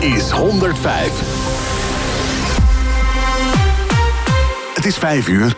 is 105. Het is 5 uur.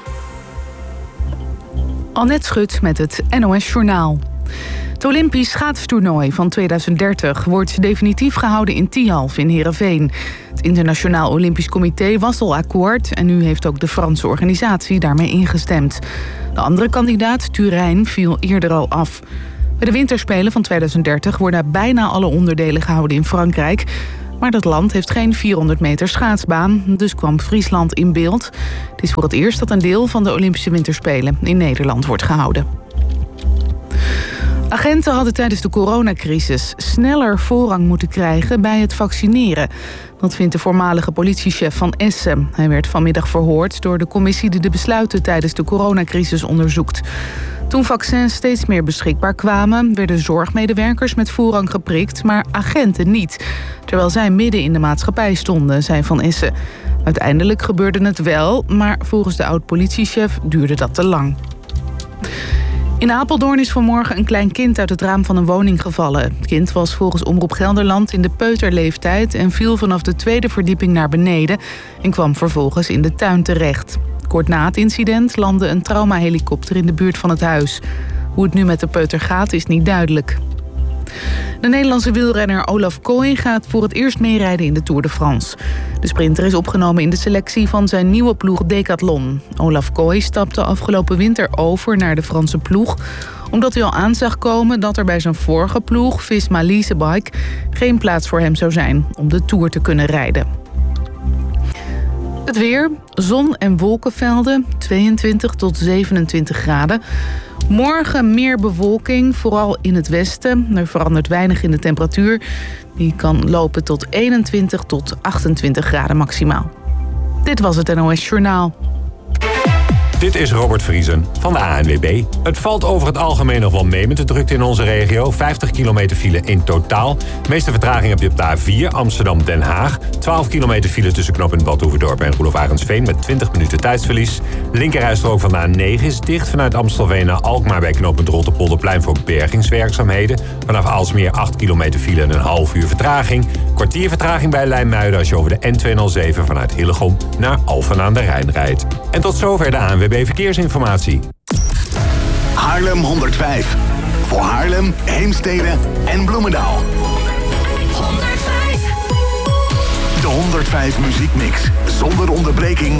Annette Schut met het NOS Journaal. Het Olympisch schaatstoernooi van 2030 wordt definitief gehouden in Tialf in Heerenveen. Het Internationaal Olympisch Comité was al akkoord en nu heeft ook de Franse organisatie daarmee ingestemd. De andere kandidaat, Turijn, viel eerder al af. Bij de winterspelen van 2030 worden bijna alle onderdelen gehouden in Frankrijk. Maar dat land heeft geen 400 meter schaatsbaan, dus kwam Friesland in beeld. Het is voor het eerst dat een deel van de Olympische Winterspelen in Nederland wordt gehouden. Agenten hadden tijdens de coronacrisis sneller voorrang moeten krijgen bij het vaccineren. Dat vindt de voormalige politiechef van Essen. Hij werd vanmiddag verhoord door de commissie die de besluiten tijdens de coronacrisis onderzoekt. Toen vaccins steeds meer beschikbaar kwamen, werden zorgmedewerkers met voorrang geprikt, maar agenten niet. Terwijl zij midden in de maatschappij stonden, zei Van Essen. Uiteindelijk gebeurde het wel, maar volgens de oud-politiechef duurde dat te lang. In Apeldoorn is vanmorgen een klein kind uit het raam van een woning gevallen. Het kind was volgens Omroep Gelderland in de peuterleeftijd en viel vanaf de 2e verdieping naar beneden en kwam vervolgens in de tuin terecht. Kort na het incident landde een traumahelikopter in de buurt van het huis. Hoe het nu met de peuter gaat is niet duidelijk. De Nederlandse wielrenner Olaf Kooi gaat voor het eerst meerijden in de Tour de France. De sprinter is opgenomen in de selectie van zijn nieuwe ploeg Decathlon. Olaf Kooi stapte afgelopen winter over naar de Franse ploeg, omdat hij al aan zag komen dat er bij zijn vorige ploeg, Visma Leasebike, geen plaats voor hem zou zijn om de Tour te kunnen rijden. Het weer, zon en wolkenvelden, 22 tot 27 graden. Morgen meer bewolking, vooral in het westen. Er verandert weinig in de temperatuur. Die kan lopen tot 21 tot 28 graden maximaal. Dit was het NOS Journaal. Dit is Robert Vriesen van de ANWB. Het valt over het algemeen nog wel mee met de drukte in onze regio. 50 kilometer file in totaal. De meeste vertraging heb je op de A4 Amsterdam-Den Haag. 12 kilometer file tussen knooppunt Badhoevedorp en Roelof Arendsveen met 20 minuten tijdsverlies. De linkerrijstrook van de A9 is dicht vanuit Amstelveen naar Alkmaar bij knooppunt Rotterpolderplein voor bergingswerkzaamheden. Vanaf Aalsmeer 8 kilometer file en een half uur vertraging. Kwartier vertraging bij Leimuiden als je over de N207 vanuit Hillegom naar Alphen aan de Rijn rijdt. En tot zover de ANWB Verkeersinformatie. Haarlem 105. Voor Haarlem, Heemstede en Bloemendaal. 105. De 105 muziekmix. Zonder onderbreking